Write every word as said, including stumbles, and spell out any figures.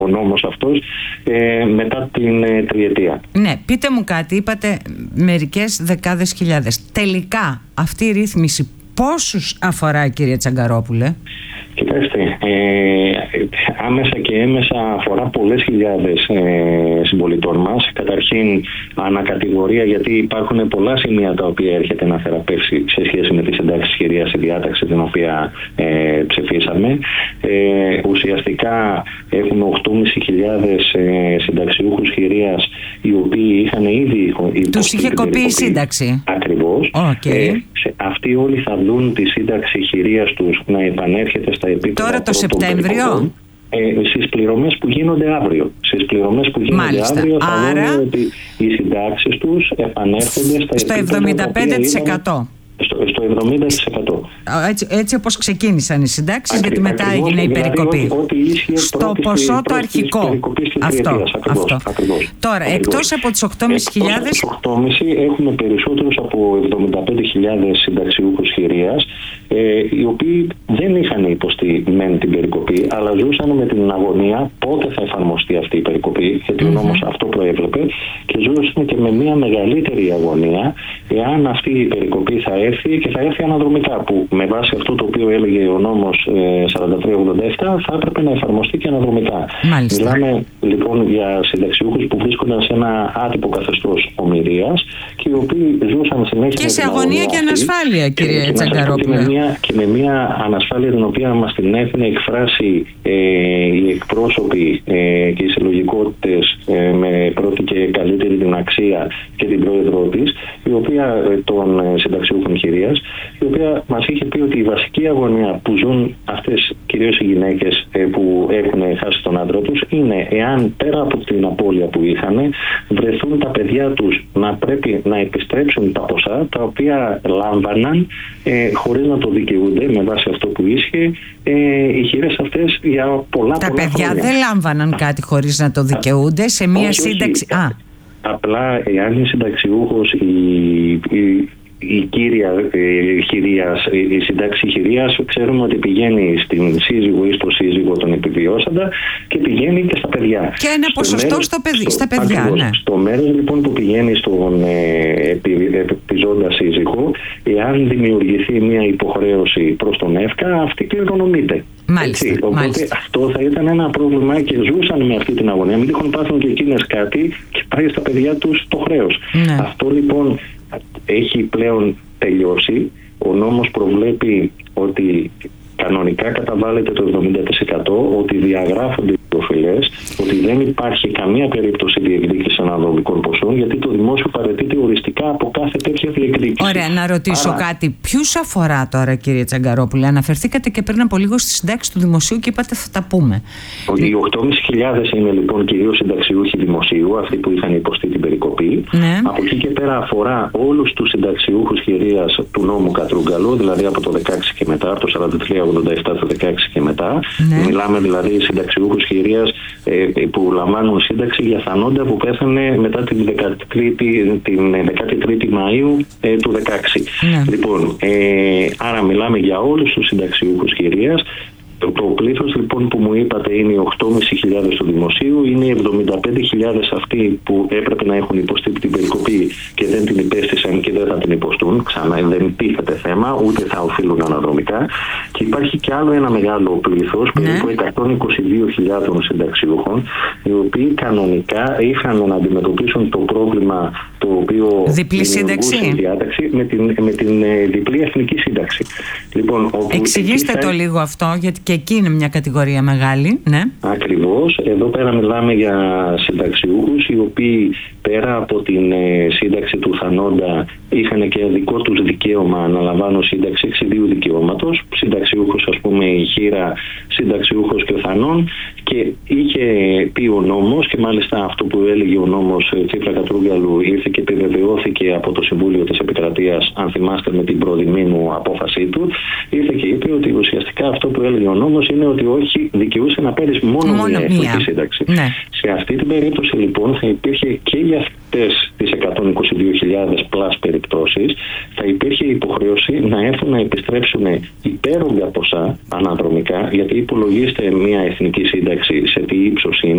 ο νόμος αυτός ε, μετά την ε, τριετία. Ναι, πείτε μου κάτι, είπατε μερικές δεκάδες χιλιάδες. Τελικά αυτή η ρύθμιση πόσους αφορά, κύριε Τσαγκαρόπουλε? Κοιτάξτε, ε, άμεσα και έμεσα αφορά πολλές χιλιάδες ε, συμπολιτών μας. Καταρχήν ανακατηγορία, γιατί υπάρχουν πολλά σημεία τα οποία έρχεται να θεραπεύσει σε σχέση με τη συντάξη χειρίας, η διάταξη την οποία ε, ψηφίσαμε. Ε, ουσιαστικά έχουμε οκτώ χιλιάδες πεντακόσιους ε, συνταξιούχους χειρίας, οι οποίοι είχαν ήδη... Τους είχε κοπεί η σύνταξη. Ακριβώς. Okay. Ε, σε, αυτοί όλοι θα δουν τη σύνταξη χειρίας τους να επανέρχεται στα επίπεδα. Τώρα το Σεπτέμβριο. Ε, στις πληρωμές που γίνονται αύριο. Στις πληρωμές που γίνονται Μάλιστα. αύριο θα Άρα, δούμε ότι οι συντάξεις τους επανέρχονται στα στο εβδομήντα πέντε τοις εκατό. Στο, στο εβδομήντα τοις εκατό. Έτσι, έτσι όπως ξεκίνησαν οι συντάξεις, Ακρι, γιατί μετά ακριβώς, έγινε η περικοπή. Δηλαδή, ό, ό, στο ποσό το αρχικό. Αυτό. Ακριβώς, αυτό. Ακριβώς, Τώρα, ακριβώς. εκτός από τις οκτώ χιλιάδες πεντακόσιους... Εκτός από τις οκτώ χιλιάδες έχουμε περισσότερους από εβδομήντα πέντε χιλιάδες συνταξιούχους χειρίας, ε, οι οποίοι δεν είχαν υποστεί μεν την περικοπή, αλλά ζούσαν με την αγωνία πότε θα εφαρμοστεί αυτή η περικοπή, γιατί mm-hmm. ο νόμος αυτό προέβλεπε, και ζούσαν και με μια μεγαλύτερη αγωνία εάν αυτή η περικοπή θα έρθει, και θα έρθει αναδρομικά, που με βάση αυτό το οποίο έλεγε ο νόμος ε, σαράντα τρία ογδόντα επτά θα έπρεπε να εφαρμοστεί και αναδρομικά. Μάλιστα. Μιλάμε λοιπόν για συνταξιούχους που βρίσκονταν σε ένα άτυπο καθεστώς ομηρίας και οι οποίοι ζούσαν συνέχεια και σε αγωνία και ανασφάλεια, κύριε Τσαγκαρόπουλε. Και με μια, και με μια ανασφάλεια την οποία μας την έχουν εκφράσει ε, οι εκπρόσωποι ε, και οι συλλογικότητες ε, με πρώτη και καλύτερη την αξία και την πρόεδρό της, η οποία ε, των ε, συνταξιούχων χειρίας, η οποία μας είχε πει ότι η βασική αγωνία που ζουν αυτές κυρίως οι γυναίκες ε, που έχουν χάσει τον άντρα τους είναι εάν πέρα από την απώλεια που είχαν βρεθούν τα παιδιά τους να πρέπει να επιστρέψουν τα ποσά τα οποία λάμβαναν ε, χωρίς να το δικαιούνται με βάση αυτό που ίσχυε ε, οι χειρές αυτές για πολλά τα πολλά παιδιά χρόνια. Δεν λάμβαναν κάτι χωρίς να το δικαιούνται σε μία όχι, σύνταξη. Όχι. Α. Απλά εάν η συνταξιούχος η, η, η κύρια ε, χειρίας, η συντάξη χειρίας, ξέρουμε ότι πηγαίνει στην σύζυγο ή στο σύζυγο τον επιβιώσαντα και πηγαίνει και στα παιδιά. Και ένα στο ποσοστό μέρος, στο παιδί, στα παιδιά, ακριβώς, ναι. Στο μέρος λοιπόν που πηγαίνει στον ε, επι, επιζώντα σύζυγο, εάν δημιουργηθεί μια υποχρέωση προς τον ΕΦΚΑ, αυτή κληρονομείται. Μάλιστα, Έτσι, οπότε μάλιστα. αυτό θα ήταν ένα πρόβλημα και ζούσαν με αυτή την αγωνία. Μην τυχόν πάθουν και εκείνες κάτι και πάει στα παιδιά τους το χρέος. Ναι. Αυτό λοιπόν έχει πλέον τελειώσει. Ο νόμος προβλέπει ότι κανονικά καταβάλλεται το εβδομήντα τοις εκατό, ότι διαγράφονται οι οφειλές, ότι δεν υπάρχει καμία περίπτωση διεκδίκησης αναδρομικών ποσών, γιατί το δημόσιο παραιτείται οριστικά από κάθε τέτοια διεκδίκηση. Ωραία, να ρωτήσω Άρα... κάτι. Ποιους αφορά τώρα, κύριε Τσαγκαρόπουλε? Αναφερθήκατε και πριν από λίγο στη συντάξη του δημοσίου και είπατε θα τα πούμε. Οι οκτώ χιλιάδες πεντακόσιους είναι λοιπόν κυρίως συνταξιούχοι δημοσίου, αυτοί που είχαν υποστεί την περικοπή. Ναι. Από εκεί και πέρα αφορά όλους τους συνταξιούχους χειρίας του νόμου Κατρούγκαλου, δηλαδή από το δεκαέξι και μετά, από το σαράντα τρία ογδόντα επτά το δεκαέξι και μετά. Ναι. Μιλάμε δηλαδή συνταξιούχους χειρίας ε, που λαμβάνουν σύνταξη για θανόντα που πέθανε μετά την δεκαετία τρίτη, την δεκαετία τρίτη Μαΐου ε, του δεκαέξι. Ναι. Λοιπόν, ε, άρα μιλάμε για όλους τους συνταξιούχους χειρίας. Το πλήθος λοιπόν που μου είπατε είναι οι οκτώ χιλιάδες πεντακόσιους του δημοσίου, είναι οι εβδομήντα πέντε χιλιάδες αυτοί που έπρεπε να έχουν υποστεί την περικοπή και δεν την υπέστησαν και δεν θα την υποστούν. Ξανά δεν τίθεται θέμα, ούτε θα οφείλουν αναδρομικά. Και υπάρχει και άλλο ένα μεγάλο πλήθος, ναι. περίπου εκατόν είκοσι δύο χιλιάδες συνταξιούχων, οι οποίοι κανονικά είχαν να αντιμετωπίσουν το πρόβλημα το οποίο διπλή σύνταξη η διάταξη με την, με την διπλή εθνική σύνταξη. Λοιπόν, εξηγήστε το θα... λίγο αυτό, γιατί και εκεί είναι μια κατηγορία μεγάλη. Ναι. Ακριβώς. Εδώ πέρα μιλάμε για συνταξιούχους οι οποίοι πέρα από την ε, σύνταξη του θανόντα είχαν και δικό τους δικαίωμα να λαμβάνουν σύνταξη εξιδίου δικαιώματος. Συνταξιούχος, ας πούμε, η χείρα, συνταξιούχος και ο θανών, και είχε πει ο νόμος, και μάλιστα αυτό που έλεγε ο νόμος Τσίπρα Κατρούγκαλου ήρθε και επιβεβαιώθηκε από το Συμβούλιο της Επικρατείας, αν θυμάστε, με την προδημήνου απόφασή του, ήρθε και είπε ότι ουσιαστικά αυτό που έλεγε ο νόμος είναι ότι όχι, δικαιούσε να παίρνεις μόνο, μόνο μία εθνική σύνταξη. Ναι. Σε αυτή την περίπτωση λοιπόν θα υπήρχε και για αυτές τις εκατόν είκοσι δύο χιλιάδες πλάς περιπτώσεις, θα υπήρχε υποχρέωση να έρθουν να επιστρέψουν υπέρογκα ποσά αναδρομικά, γιατί υπολογίστε μια εθνική σύνταξη σε τι ύψος είναι.